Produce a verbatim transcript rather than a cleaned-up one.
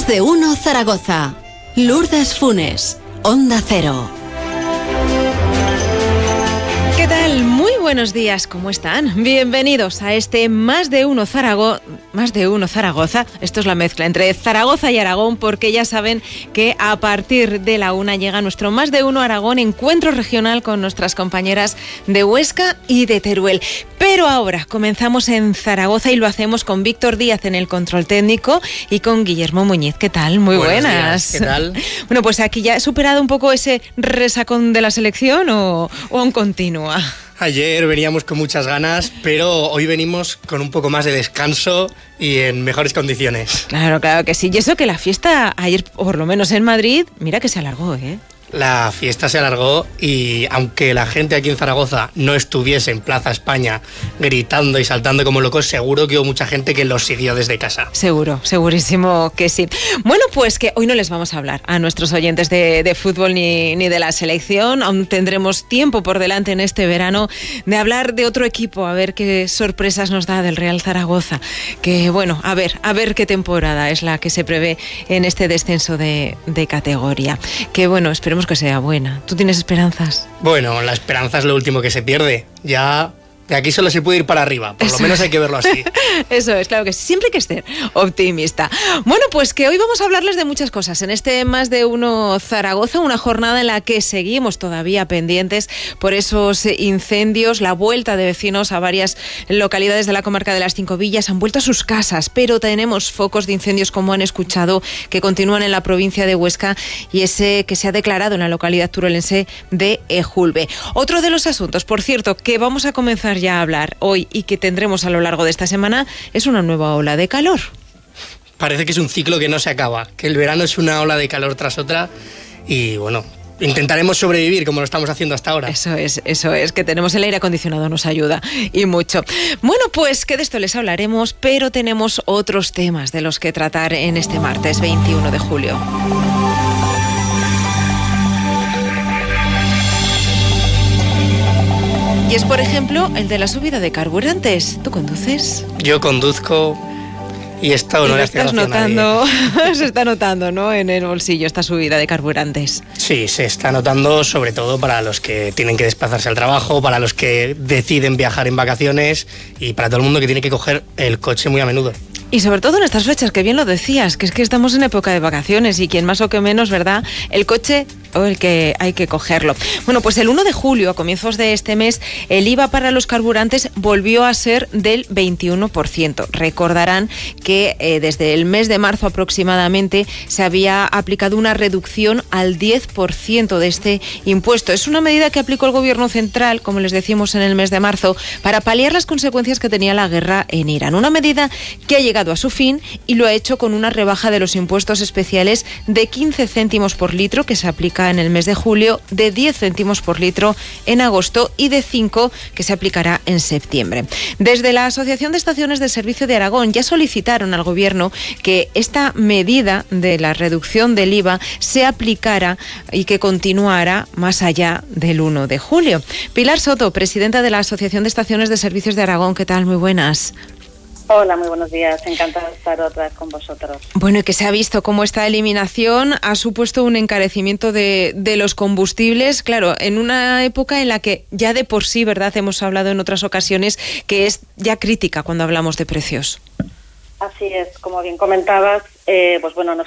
Más de uno Zaragoza. Lourdes Funes, Onda Cero. ¿Qué tal? Muy buenos días, ¿cómo están? Bienvenidos a este Más de uno Zaragoza. Más de uno Zaragoza. Esto es la mezcla entre Zaragoza y Aragón, porque ya saben que a partir de la una llega nuestro Más de uno Aragón, encuentro regional con nuestras compañeras de Huesca y de Teruel. Pero ahora comenzamos en Zaragoza y lo hacemos con Víctor Díaz en el control técnico y con Guillermo Muñiz. ¿Qué tal? Muy Buenos buenas. días. ¿Qué tal? Bueno, pues aquí ya he superado un poco ese resacón de la selección o, o aún continúa. Ayer veníamos con muchas ganas, pero hoy venimos con un poco más de descanso y en mejores condiciones. Claro, claro que sí. Y eso que la fiesta ayer, por lo menos en Madrid, mira que se alargó, ¿eh? La fiesta se alargó y aunque la gente aquí en Zaragoza no estuviese en Plaza España gritando y saltando como locos, seguro que hubo mucha gente que los siguió desde casa. Seguro, segurísimo que sí. Bueno, pues que hoy no les vamos a hablar a nuestros oyentes de, de fútbol ni, ni de la selección. Aún tendremos tiempo por delante en este verano de hablar de otro equipo, a ver qué sorpresas nos da del Real Zaragoza. Que bueno, a ver, a ver qué temporada es la que se prevé en este descenso de, de categoría. Que bueno, esperemos que sea buena. ¿Tú tienes esperanzas? Bueno, la esperanza es lo último que se pierde. Ya de aquí solo se puede ir para arriba, por Eso lo menos hay que verlo así. Eso es, claro que sí. Siempre hay que ser optimista. Bueno, pues que hoy vamos a hablarles de muchas cosas. En este Más de uno Zaragoza, una jornada en la que seguimos todavía pendientes por esos incendios, la vuelta de vecinos a varias localidades de la comarca de las Cinco Villas. Han vuelto a sus casas, pero tenemos focos de incendios, como han escuchado, que continúan en la provincia de Huesca y ese que se ha declarado en la localidad turolense de Ejulbe. Otro de los asuntos, por cierto, que vamos a comenzar ya a hablar hoy y que tendremos a lo largo de esta semana es una nueva ola de calor. Parece que es un ciclo que no se acaba, que el verano es una ola de calor tras otra y bueno, intentaremos sobrevivir como lo estamos haciendo hasta ahora. Eso es, eso es, que tenemos el aire acondicionado, nos ayuda y mucho. Bueno, pues que de esto les hablaremos, pero tenemos otros temas de los que tratar en este martes veintiuno de julio. Y es, por ejemplo, el de la subida de carburantes. ¿Tú conduces? Yo conduzco y esto no le estoy haciendo a nadie. Se está notando, ¿no?, en el bolsillo esta subida de carburantes. Sí, se está notando sobre todo para los que tienen que desplazarse al trabajo, para los que deciden viajar en vacaciones y para todo el mundo que tiene que coger el coche muy a menudo. Y sobre todo en estas fechas, que bien lo decías, que es que estamos en época de vacaciones y quien más o que menos, ¿verdad?, el coche o el que hay que cogerlo. Bueno, pues el uno de julio, a comienzos de este mes, el I V A para los carburantes volvió a ser del veintiuno por ciento. Recordarán que eh, desde el mes de marzo aproximadamente se había aplicado una reducción al diez por ciento de este impuesto. Es una medida que aplicó el Gobierno central, como les decimos, en el mes de marzo, para paliar las consecuencias que tenía la guerra en Irán. Una medida que ha llegado a su fin y lo ha hecho con una rebaja de los impuestos especiales de quince céntimos por litro que se aplica en el mes de julio, de diez céntimos por litro en agosto y de cinco que se aplicará en septiembre. Desde la Asociación de Estaciones de Servicio de Aragón ya solicitaron al Gobierno que esta medida de la reducción del I V A se aplicara y que continuara más allá del uno de julio. Pilar Soto, presidenta de la Asociación de Estaciones de Servicios de Aragón, ¿qué tal? Muy buenas. Hola, muy buenos días. Encantada de estar otra vez con vosotros. Bueno, y que se ha visto cómo esta eliminación ha supuesto un encarecimiento de, de los combustibles, claro, en una época en la que ya de por sí, ¿verdad?, hemos hablado en otras ocasiones que es ya crítica cuando hablamos de precios. Así es, como bien comentabas, eh, pues bueno, nos